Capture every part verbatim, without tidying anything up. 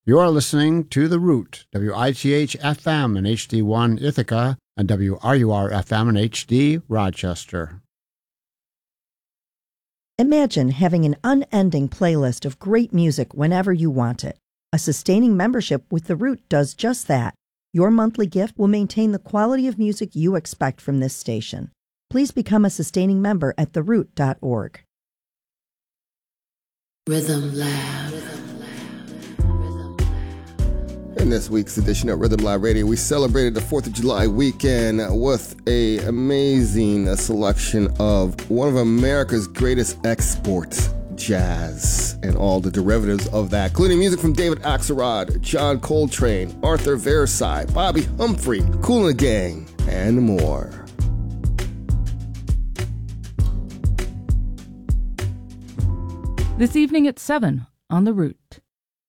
You are listening to The Root, W I T H F M and H D one Ithaca, and W R U R F M and H D Rochester. Imagine having an unending playlist of great music whenever you want it. A sustaining membership with The Root does just that. Your monthly gift will maintain the quality of music you expect from this station. Please become a sustaining member at the root dot org. Rhythm Lab. In this week's edition of Rhythm Lab Radio, we celebrated the fourth of July weekend with a amazing selection of one of America's greatest exports, jazz, and all the derivatives of that, including music from David Axelrod, John Coltrane, Arthur Versailles, Bobby Humphrey, Kool and the Gang, and more. This evening at seven on The Root.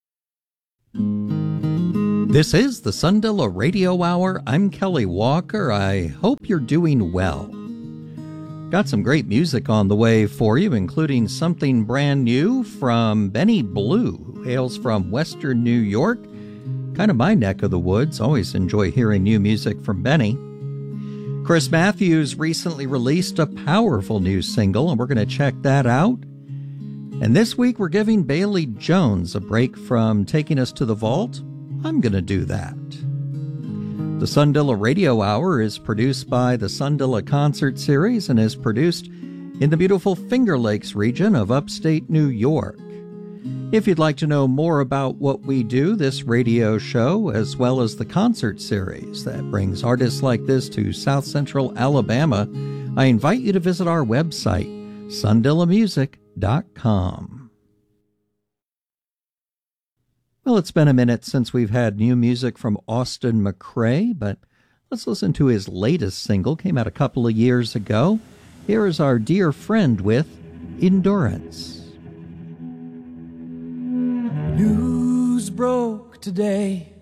This is the Sundilla Radio Hour. I'm Kelly Walker. I hope you're doing well. Got some great music on the way for you, including something brand new from Benny Blue, who hails from Western New York. Kind of my neck of the woods. Always enjoy hearing new music from Benny. Chris Matthews recently released a powerful new single, and we're going to check that out. And this week we're giving Bailey Jones a break from taking us to the vault. I'm going to do that. The Sundilla Radio Hour is produced by the Sundilla Concert Series and is produced in the beautiful Finger Lakes region of upstate New York. If you'd like to know more about what we do, this radio show, as well as the concert series that brings artists like this to South Central Alabama, I invite you to visit our website, sundilla music dot com. Well, it's been a minute since we've had new music from Austin McCray, but let's listen to his latest single. Came out a couple of years ago. Here is our dear friend with Endurance. News broke today